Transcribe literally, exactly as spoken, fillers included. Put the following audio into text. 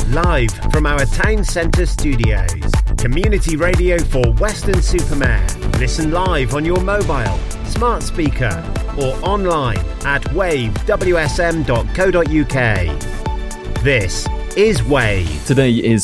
Live from our town centre studios. Community radio for Weston-super-Mare. Listen live on your mobile, smart speaker or online at wave w s m dot co dot u k. This is Wave. Today is